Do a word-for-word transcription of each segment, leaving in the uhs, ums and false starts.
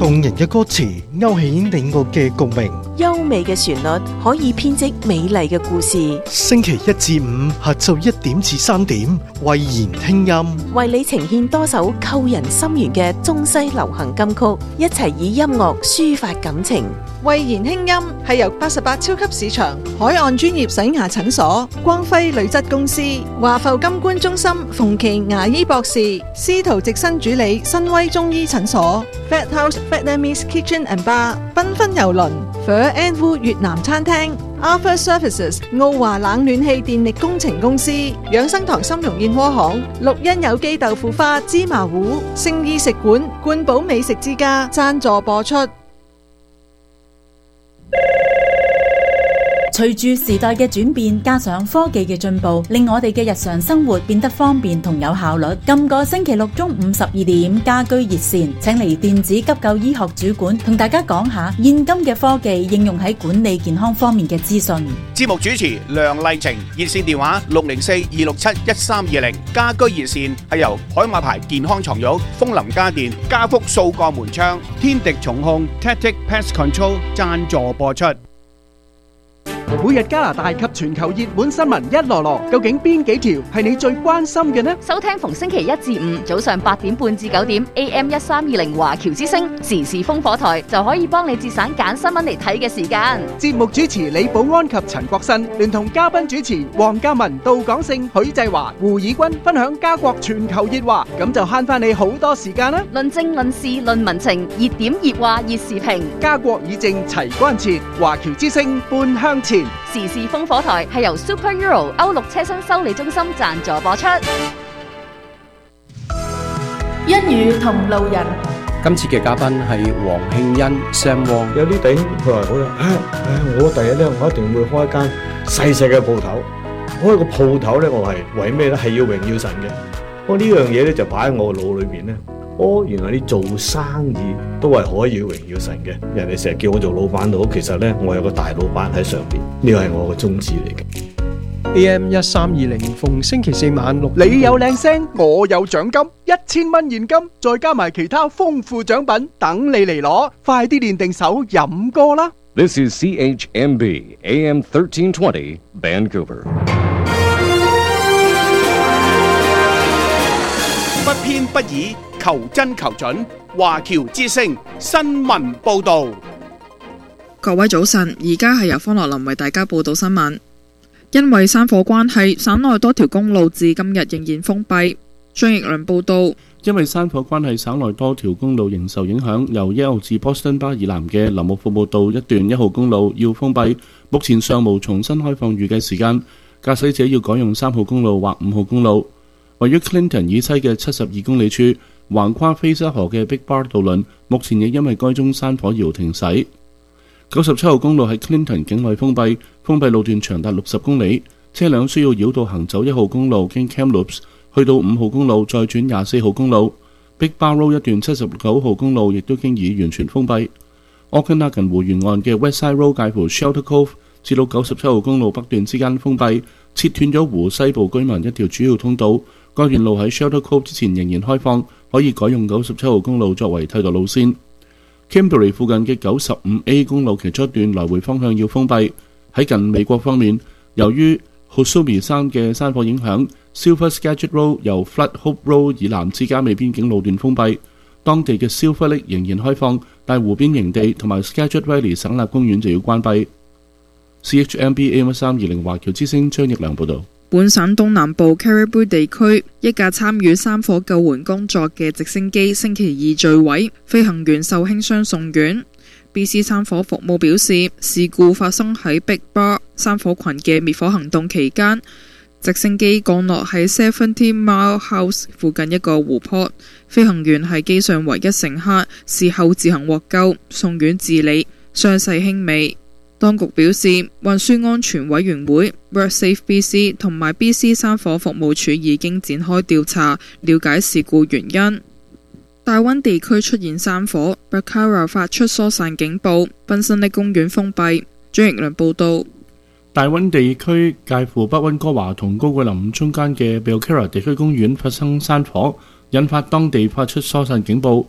動人嘅歌詞勾起你我嘅共鳴， 優美嘅旋律可以編織美麗嘅故事。 星期一至五下晝一點至三點，慧言輕音為你呈現多首扣人心弦嘅中西流行金曲，一齊以音樂抒發感情。 慧言輕音係由八十八超級市場、海岸專業洗牙診所、光輝鋁質公司、華埠金冠中心、馮琦牙醫博士、司徒直新主理、新威中醫診所、Fat House Vietnamese Kitchen and Bar、繽紛郵輪、Phở and Vu 越南餐廳、Alpha Services 澳華冷暖氣電力工程公司、養生堂參茸燕窩行、綠茵有機豆腐花、芝麻糊、聖意食館、冠寶美食之家贊助播出。 隨住時代嘅轉變，加上科技嘅進步，令我哋嘅日常生活變得方便同有效率。今個星期六中午十二點，家居熱線請嚟電子急救醫學主管同大家講下現今嘅科技應用喺管理健康方面嘅資訊。 節目主持梁麗晴，熱線電話六零四二六七一三二零。家居熱線係由海馬牌健康床褥、楓林家電、家福數個門窗、天敵重控 Tactic Pest Control 贊助播出。 每日加拿大及全球熱門新聞一籮籮，究竟邊幾條係你最關心嘅呢？ 收聽逢星期一至五早上八點半至九點 A M 一三二零華僑之聲時事烽火台，就可以幫你節省揀新聞嚟睇嘅時間。 節目主持李寶安及陳國新聯同嘉賓主持黃嘉文、杜廣勝、許濟華、胡以軍分享家國全球熱話，咁就慳翻你好多時間啦！ 論政論事論民情，熱點熱話熱時評， 家國以正齊關切，華僑之聲半向前。 時事烽火台係由 Super Euro 歐陸車身修理中心贊助播出。 一語同路人， 今次嘅嘉賓係黃慶欣 Sam Wong。 有啲弟兄佢話好啦，唉唉，我第日咧，我一定會開一間細細嘅鋪頭。開個鋪頭咧，我係為咩咧？係要榮耀神嘅。我呢樣嘢咧就擺喺我腦裏邊咧。哦，原來你做生意都係可以榮耀神嘅。人哋成日叫我做老闆都好，其實咧我有個大老闆喺上邊，呢個係我個宗旨嚟嘅。 A M 一三二零逢星期四晚六， 你有靚聲，我有獎金，一千蚊現金，再加埋其他豐富獎品等你嚟攞，快啲練定手飲歌啦！ This is C H M B A M thirteen twenty Vancouver。 不偏不倚，求真求準，華僑之聲新聞報道。 各位早晨，而家係由方樂林為大家報道新聞。因為山火關係，省內多條公路至今日仍然封閉。張奕良報道。 因為山火關係，省內多條公路仍受影響，由一號至 Boston Bar 以南嘅林木服務道一段一號公路要封閉，目前尚無重新開放預計時間，駕駛者要改用三號公路或五號公路。位於 Clinton 以西嘅七十二公里處，橫跨菲沙河嘅 Big Bar 渡輪，目前亦因為該宗山火而停駛。九十七號公路喺 Clinton 境內封閉，封閉路段長達六十公里，車輛需要繞道行走一號公路經 Kamloops 去到五號公路，再轉廿四號公路。Big Bar Road 一段七十九號公路亦都經已完全封閉。Okanagan 湖沿岸嘅 Westside Road 介乎 Shelter Cove 至到九十七號公路北段之間封閉，切斷咗湖西部居民一條主要通道。該段路喺 Shelter Cove 之前仍然開放，可以改用九十七號公路作為替代路線。Kimberley 附近嘅九十五 A 公路其中一段來回方向要封閉。喺近美國方面，由於 Hosumi 山嘅山火影響， Silver Skagit Road 由 Flood Hope Road 以南之加美邊境路段封閉。當地嘅 Silver Lake 仍然開放，但湖邊營地同埋 Skagit Valley 省立公園就要關閉。C H M B A M 一三二零華僑之聲張奕良報導。 本省東南部 Cariboo 地區一架參與山火救援工作嘅直升機星期二墜毀，飛行員受輕傷送院。B C 山火服務表示，事故發生喺 Big Bar 山火群嘅滅火行動期間，直升機降落喺 Seventy Mile House 附近一個湖泊，飛行員係機上唯一乘客，事後自行獲救，送院治理，傷勢輕微。當局表示，運輸安全委員會 WorkSafe B C 同埋 B C 山火服務處已經展開調查，了解事故原因。大溫地區出現山火 ，Berkara 發出疏散警報，賓森利公園封閉。張奕良報道。 大溫地區介乎北溫哥華同高桂林中間嘅 Berkara 地區公園發生山火，引發當地發出疏散警報。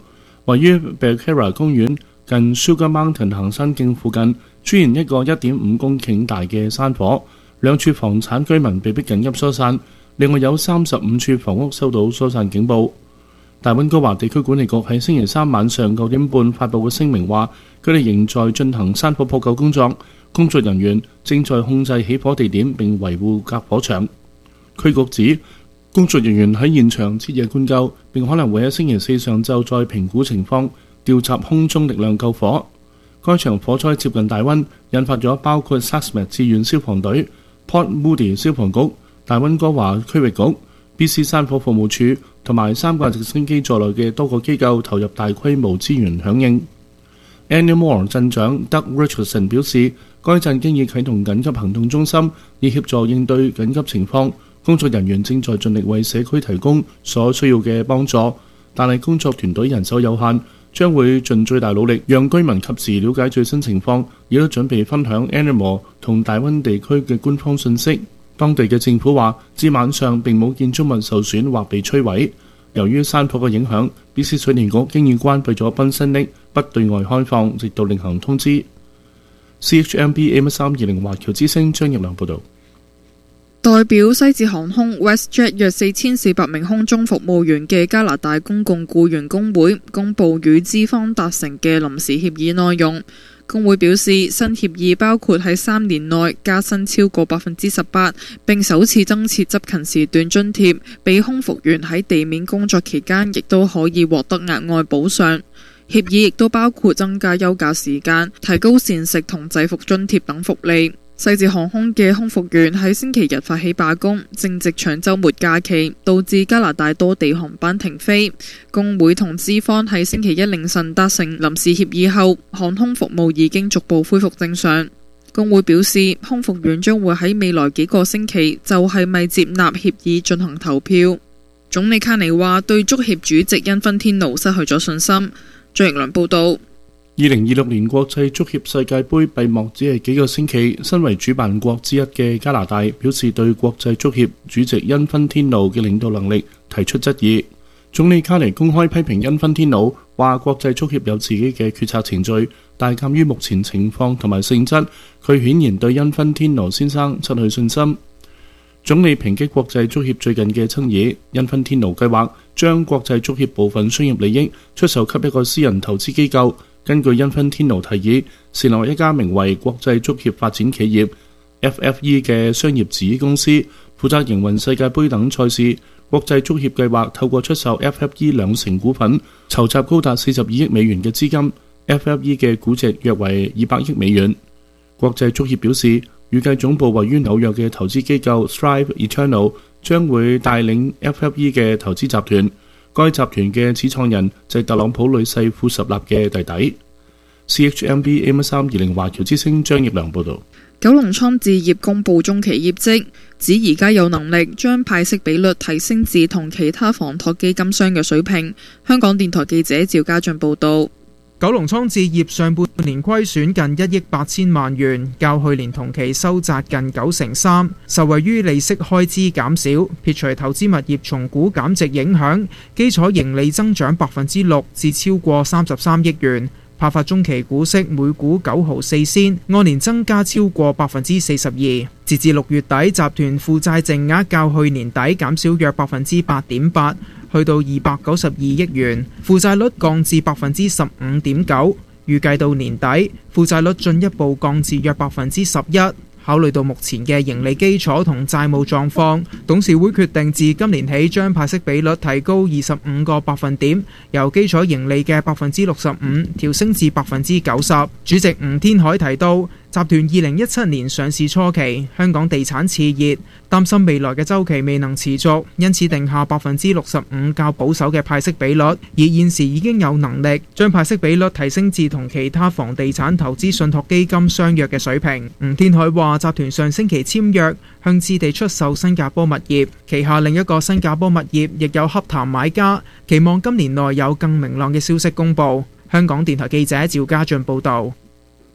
位於 Becerra 公園近 Sugar Mountain 行山徑附近出現一個一點五公頃大嘅山火，兩處房產居民被迫緊急疏散，另外有三十五處房屋收到疏散警報。大溫哥華地區管理局喺星期三晚上九點半發布嘅聲明話，佢哋仍在進行山火撲救工作，工作人員正在控制起火地點並維護隔火牆。區局指工作人員喺現場徹夜灌救，並可能會喺星期四上晝再評估情況，調集空中力量救火。該場火災接近大溫，引發咗包括 Saxmed 志願消防隊、Port Moody 消防局、大溫哥華區域局、B C 山火服務處同埋三架直升機在內嘅多個機構投入大規模資源響應。Annamore 鎮長 Doug Richardson 表示，該鎮經已啟動緊急行動中心，以協助應對緊急情況。工作人員正在盡力為社區提供所需要嘅幫助，但係工作團隊人手有限，將會盡最大努力讓居民及時了解最新情況，亦都準備分享 Annamore 同大溫地區嘅官方信息。當地嘅政府話，至晚上並冇建築物受損或被摧毀。由於山火嘅影響， B C 水電局經已關閉咗賓辛溺，不對外開放，直到另行通知。C H M B A M 三二零華僑之聲張入良報導。 代表西捷航空 WestJet 約四千四百名空中服務員嘅加拿大公共僱員工會公佈與資方達成嘅臨時協議內容。工會表示，新協議包括喺三年內加薪超過百分之十八，並首次增設執勤時段津貼，俾空服員喺地面工作期間亦都可以獲得額外補償。協議亦都包括增加休假時間、提高膳食同制服津貼等福利。西捷航空嘅空服員喺星期日發起罷工，正值長週末假期，導致加拿大多地航班停飛。工會同資方喺星期一凌晨達成臨時協議後，航空服務已經逐步恢復正常。工會表示，空服員將會喺未來幾個星期就係咪接納協議進行投票。總理卡尼話對足協主席因芬天奴失去咗信心。張奕良報導。 二零二六年國際足協世界盃閉幕只係幾個星期，身為主辦國之一嘅加拿大表示對國際足協主席因芬天奴嘅領導能力提出質疑。總理卡尼公開批評因芬天奴，話國際足協有自己嘅決策程序，但係鑑於目前情況同埋性質，佢顯然對因芬天奴先生失去信心。總理抨擊國際足協最近嘅爭議，因芬天奴計劃將國際足協部分商業利益出售給一個私人投資機構。根據因芬天奴提議，成立一家名為國際足協發展企業 F F E 嘅商業子公司，負責營運世界盃等賽事。國際足協計劃透過出售 F F E 兩成股份，籌集高達四十二億美元嘅資金。F F E 嘅估值約為二百億美元。國際足協表示，預計總部位於紐約嘅投資機構 Thrive Eternal 將會帶領 F F E 嘅投資集團。該集團嘅始創人就係特朗普女婿庫什納嘅弟弟。C H M B M 三二零華僑之聲張業良報導。 九龍倉置業公佈中期業績，指而家有能力將派息比率提升至同其他房託基金商嘅水平。香港電台記者趙家俊報導。 九龍倉置業上半年虧損近一億八千萬元，較去年同期收窄近九成三，受惠於利息開支減少，撇除投資物業重估減值影響，基礎盈利增長百分之六至超過三十三億元。派發中期股息每股九毫四仙，按年增加超過百分之四十二。截至六月底，集團負債淨額較去年底減少約百分之八點八，去到二百九十二億元，負債率降至百分之十五點九。預計到年底，負債率進一步降至約百分之十一。考慮到目前嘅盈利基礎同債務狀況，董事會決定自今年起將派息比率提高二十五個百分點，由基礎盈利嘅百分之六十五調升至百分之九十。主席吳天海提到，集團二零一七年上市初期，香港地產熾熱，擔心未來嘅週期未能持續，因此定下百分之六十五較保守嘅派息比率。而現時已經有能力將派息比率提升至同其他房地產投資信託基金相若嘅水平。吳天海話，集團上星期簽約向置地出售新加坡物業，旗下另一個新加坡物業亦有洽談買家，期望今年內有更明朗嘅消息公佈。香港電台記者趙家俊報導。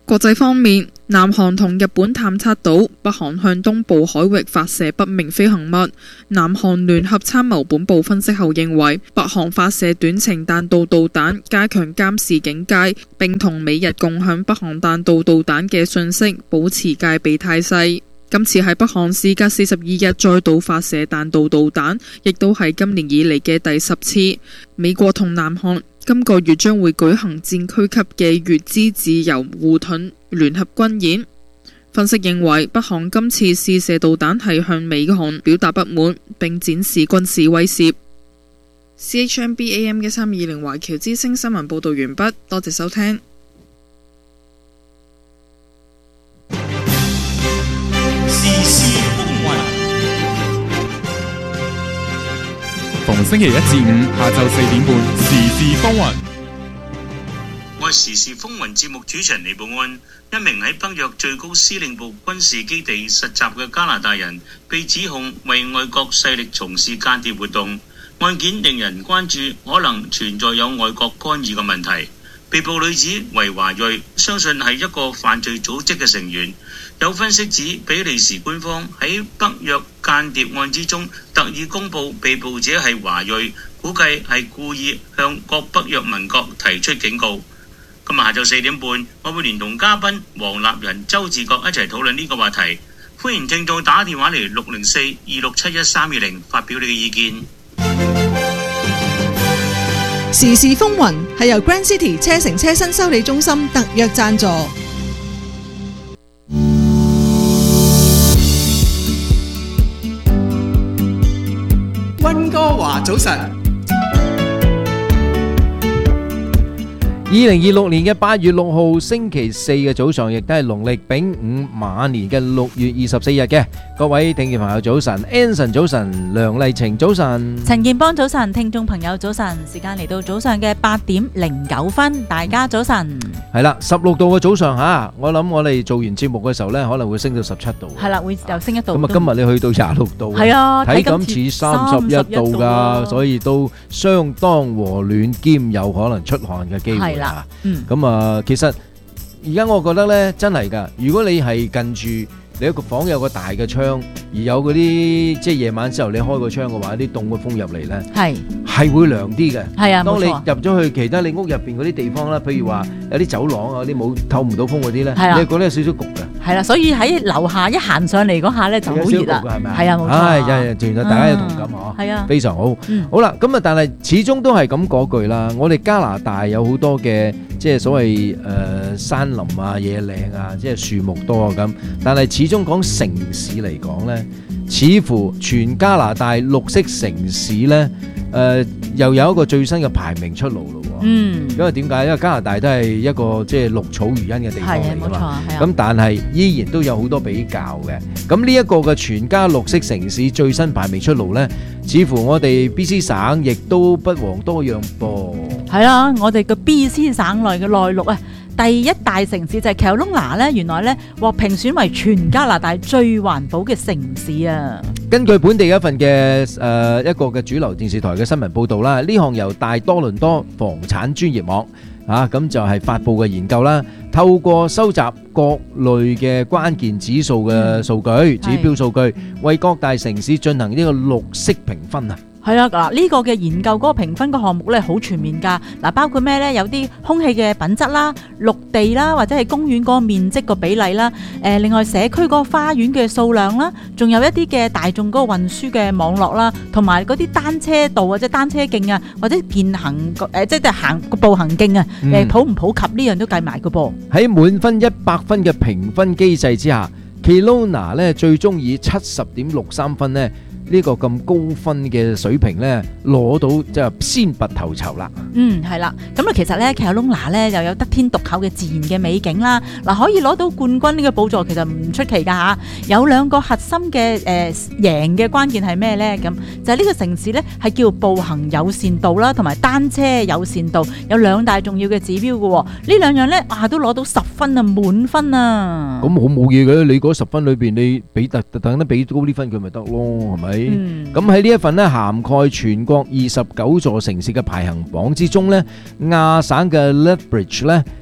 國際方面，南韓同日本探測到北韓向東部海域發射不明飛行物。南韓聯合參謀本部分析後認為，北韓發射短程彈道導彈，加強監視警戒，並同美日共享北韓彈道導彈嘅訊息，保持戒備態勢。今次係北韓事隔四十二日再度發射彈道導彈，亦都係今年以嚟嘅第十次。美國同南韓今個月將會舉行戰區級嘅乙支自由護盾聯合軍演。分析認為，北韓今次試射導彈係向美韓表達不滿，並展示軍事威懾。C H M B A M 一三二零華僑之聲新聞報導完畢，多謝收聽。 時事風雲，逢星期一至五下晝四點半，時事風雲。 我係時事風雲節目主持人李寶安。一名喺北約最高司令部軍事基地實習嘅加拿大人，被指控為外國勢力從事間諜活動。案件令人關注，可能存在有外國干預嘅問題。被捕女子為華裔，相信係一個犯罪組織嘅成員。有分析指，比利時官方喺北約間諜案之中特意公佈被捕者係華裔，估計係故意向各北約盟國提出警告。今日下晝四點半，我會連同嘉賓黃立仁、周志國一齊討論呢個話題。歡迎聽眾打電話嚟六零四二六七一三二零發表你嘅意見。 時事風雲係由 Grand City 車城車身修理中心特約贊助。 溫哥華早晨。 二零二六年嘅八月六號星期四嘅早上，亦都係農曆丙午馬年嘅六月二十四日嘅。各位聽眾朋友早晨 ，Anson 早晨，梁麗晴早晨， 陳建邦早晨，聽眾朋友早晨，時間嚟到早上嘅八點零九分，大家早晨。 係啦，十六度嘅早上吓，我諗我哋做完節目嘅時候咧，可能會升到十七度。 係啦，會又升一度。 咁啊，今日你去到廿六度。係啊，睇咁似三十一度噶，所以都相當和暖兼有可能出汗嘅機會。啦，嗯，咁啊，其實而家我覺得咧，真係噶，如果你係近住你一個房有個大嘅窗，而有嗰啲即係夜晚之後你開個窗嘅話，啲凍嘅風入嚟咧，係係會涼啲嘅。係啊，當你入咗去其他你屋入邊嗰啲地方啦，譬如話有啲走廊啊，啲冇透唔到風嗰啲咧，你覺得有少少焗嘅。係啦，所以喺樓下一行上嚟嗰下咧就好熱啦，係啊，冇錯。係，係，其實大家有同感嗬，係啊，非常好。好啦，咁啊，但係始終都係咁嗰句啦。我哋加拿大有好多嘅即係所謂誒山林啊、野嶺啊，即係樹木多啊咁。但係始終講城市嚟講咧，似乎全加拿大綠色城市咧，誒又有一個最新嘅排名出爐咯。嗯，因為點解？因為加拿大都係一個即係綠草如茵嘅地方嚟㗎嘛。咁但係依然都有好多比較嘅。咁呢一個嘅全加綠色城市最新排名出爐咧，似乎我哋 B C 省亦都不遑多讓噃。係啊，我哋嘅 B C 省內嘅內陸啊，第一大城市就係 Kelowna 咧，原來咧獲評選為全加拿大最環保嘅城市啊！根據本地一份嘅誒、呃、一個嘅主流電視台嘅新聞報導啦，呢項由大多倫多房產專業網啊咁就係發布嘅研究啦，透過收集各類嘅關鍵指數嘅數據、嗯、指標數據，為各大城市進行呢個綠色評分啊！係啊，嗱呢個嘅研究嗰個評分個項目咧好全面㗎，嗱包括咩咧？有啲空氣嘅品質啦、綠地啦，或者係公園嗰個面積個比例啦，誒另外社區嗰個花園嘅數量啦，仲有一啲嘅大眾嗰個運輸嘅網絡啦，同埋嗰啲單車道或者單車徑啊，或者健行誒即係行個步行徑啊，誒普唔普及呢樣都計埋㗎噃。喺滿分一百分嘅評分機制之下 ，Kelowna 咧最終以七十點六三分咧。呢個咁高分嘅水平咧，攞到即係先拔頭籌啦。嗯，係啦。咁啊，其實咧，Kelowna咧又有得天獨厚嘅自然嘅美景啦。嗱，可以攞到冠軍呢個寶座，其實唔出奇㗎嚇。有兩個核心嘅誒贏嘅關鍵係咩咧？咁就係呢個城市咧係叫步行友善度啦，同埋單車友善度有兩大重要嘅指標嘅喎。呢兩樣咧啊都攞到十分啊，滿分啊。咁好冇嘢嘅，你嗰十分裏邊，你俾特特等得俾高啲分佢咪得咯，係咪？咁喺呢一份咧涵蓋全國二十九座城市嘅排行榜之中咧，亞省嘅 Lethbridge 咧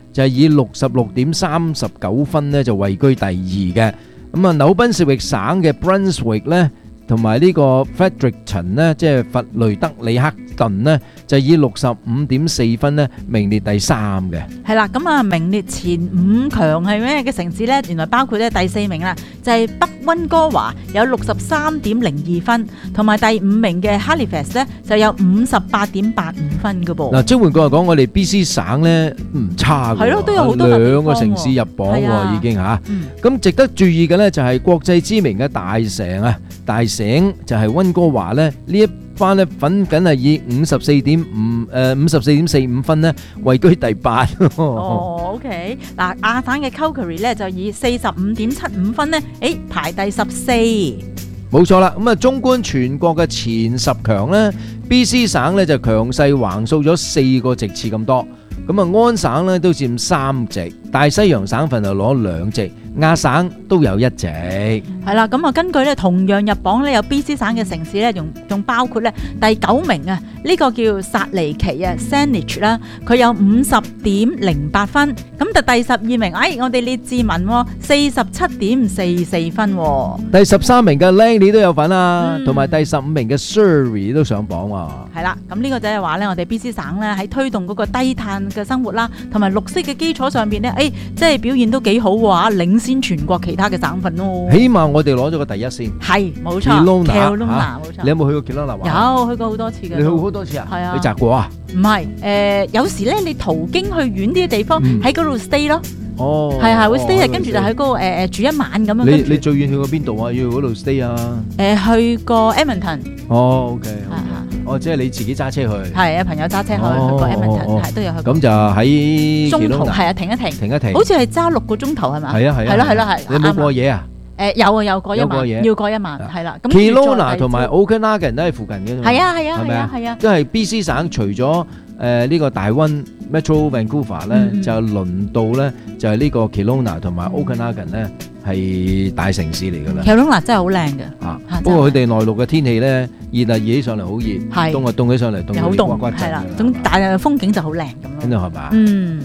就係以六十六點三十九分呢就位居第二嘅。咁啊，紐賓士域省嘅 Brunswick 呢，同埋呢個 Fredericton 呢，即係佛雷德里克頓呢，就以六十五點四分呢名列第三嘅。 係啦，咁啊，名列前五強係咩嘅城市呢？原來包括咧第四名啦，就係北溫哥華有六十三點零二分，同埋第五名嘅 Halifax 咧就有五十八點八五分嘅噃。 嗱，即換句話講，我哋 B C 省咧唔差嘅， 係咯，都有好多兩個城市入榜喎，已經嚇。咁值得注意嘅咧就係國際知名嘅大城啊，大省就係溫哥華咧呢一班咧，僅僅係以五十四點五誒五十四點四五分咧位居第八。 哦 ，OK， 嗱亞省嘅 Calgary 咧就以四十五點七五分咧，誒排第十四。 冇錯啦，咁啊，綜觀全國嘅前十強咧 ，B C 省咧就強勢橫掃咗四個席次咁多。咁啊，安省咧都佔三席，大西洋省份就攞兩席，亞省都有一席。 係啦，咁啊，根據咧同樣入榜咧有 B C 省嘅城市咧，仲仲包括咧第九名啊，呢個叫薩尼奇啊 ，Saanich 啦，佢有五十點零八分。咁就第十二名，哎，我哋列治文四十七點四四分。 第十三名嘅 Langley 都有份啊，同埋第十五名嘅 Surrey 都上榜喎。 係啦，咁呢個就係話咧，我哋 B C 省咧喺推動嗰個低碳嘅生活啦，同埋綠色嘅基礎上邊咧，誒，即係表現都幾好喎，領先全國其他嘅省份咯。 起碼我哋攞咗個第一先。 係，冇錯。Kelowna，冇錯。 你有冇去過 Kelowna 玩？ 有，去過好多次嘅。 你去過好多次啊？ 係啊。 你摘過啊？ 唔係，誒，有時咧你途經去遠啲嘅地方，喺嗰度 stay 咯。 哦。係係會 stay 啊，跟住就喺嗰個誒誒住一晚咁樣。 你你最遠去過邊度啊？要去嗰度 stay 啊？ 誒，去過 Edmonton。 哦 ，OK。哦，即係你自己揸車去。係啊，朋友揸車去去過 Edmonton，係都有去過。 咁就喺中途係啊，停一停， 停一停， 好似係揸六個鐘頭係嘛？ 係啊係啊， 係咯係咯係。 你有冇過夜啊？ 誒有啊有過一晚，要過一晚係啦。咁 Kelowna 同埋 Okanagan 都係附近嘅。 係啊係啊係啊係啊。 都係 B C 省除咗誒呢個大溫 Metro Vancouver 咧，就輪到咧就係呢個 Kelowna 同埋 Okanagan 咧係大城市嚟㗎啦。 Kelowna 真係好靚嘅。 啊，不過佢哋內陸嘅天氣咧熱啊熱起上嚟好熱，凍啊凍起上嚟凍到啲骨骨震。 係啦，咁但係風景就好靚咁咯。 真係係嘛？ 嗯。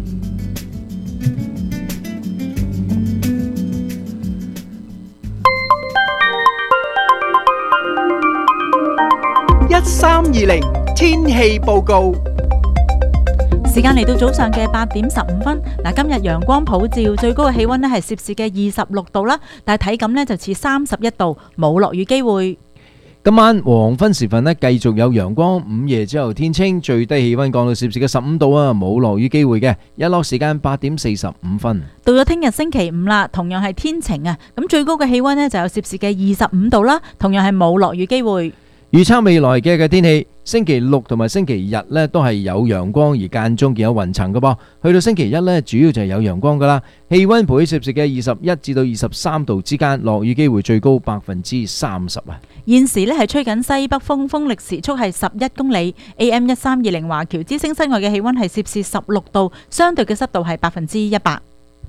一三二零天氣報告， 時間嚟到早上嘅八點十五分。嗱，今日陽光普照，最高嘅氣溫咧係攝氏嘅二十六度啦，但係體感咧就似三十一度，冇落雨機會。 今晚黃昏時分咧繼續有陽光，午夜之後天清，最低氣溫降到攝氏嘅十五度啊，冇落雨機會嘅。日落時間八點四十五分。 到咗聽日星期五啦，同樣係天晴啊，咁最高嘅氣溫咧就有攝氏嘅二十五度啦，同樣係冇落雨機會。 預測未來嘅嘅天氣，星期六同埋星期日呢都係有陽光，而間中見有雲層嘅噃。去到星期一呢，主要就係有陽光噶啦，氣溫徘徊攝氏嘅二十一至到二十三度之間，落雨機會最高百分之三十啊。 現時呢係吹緊西北風，風力時速係十一公里。A M 一三二零華僑之聲室外嘅氣溫係攝氏十六度，相對嘅濕度係百分之一百。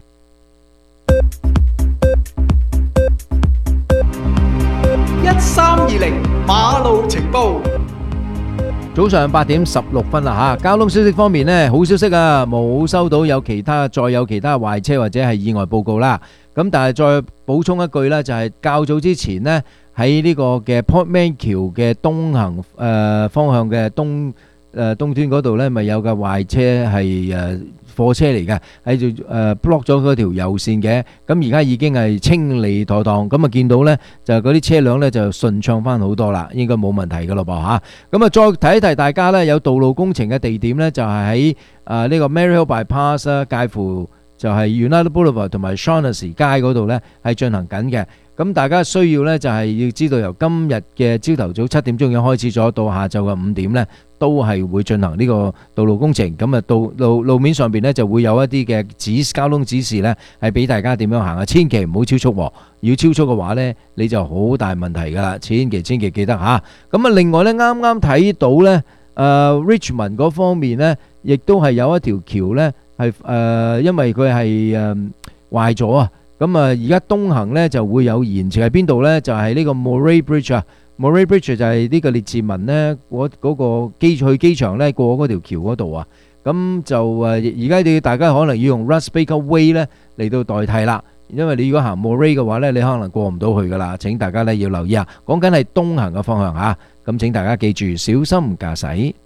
一三二零馬路情報， 早上八點十六分啦吓，交通消息方面呢，好消息啊，冇收到有其他再有其他壞車或者係意外報告啦。咁但係再補充一句呢，就係較早之前呢，喺呢個嘅 Portman 橋嘅東行誒方向嘅東誒東端嗰度呢，咪有架壞車係誒貨車嚟嘅，喺度誒 block 咗嗰條右線嘅，咁而家已經係清理妥當，咁啊見到呢就嗰啲車輛呢就順暢翻好多啦，應該冇問題噶咯噃嚇。咁啊再提一提大家呢，有道路工程嘅地點呢就係喺啊呢個 Maryhill Bypass 啦，介乎就係 United Boulevard 同埋 Shaughnessy 街嗰度呢係進行緊嘅。咁大家需要呢就係要知道由今日嘅朝頭早七點鐘已經開始咗，到下晝嘅五點呢都係會進行呢個道路工程。咁啊道路路面上邊呢就會有一啲嘅指交通指示呢係俾大家點樣行啊，千祈唔好超速喎。要超速嘅話呢你就好大問題噶啦，千祈千祈記得嚇。咁啊另外呢啱啱睇到呢誒 Richmond 嗰方面呢亦都係有一條橋呢係誒因為佢係誒壞咗啊。咁啊，而家東行咧就會有延遲喺邊度咧？就係呢個 Murray Bridge 啊 ，Murray Bridge 就係呢個列治文咧，嗰嗰個機去機場咧過嗰條橋嗰度啊。 咁就誒而家你大家可能要用 Russ Baker Way 咧嚟到代替啦，因為你如果行 Moray 嘅話咧，你可能過唔到去噶啦。請大家咧要留意啊，講緊係東行嘅方向嚇，咁請大家記住小心駕駛。